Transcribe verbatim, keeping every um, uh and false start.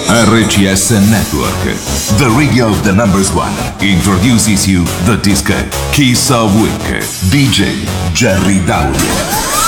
R C S Network, the radio of the numbers one, introduces you the disco Kiss of Week, D J Jerry Dowd.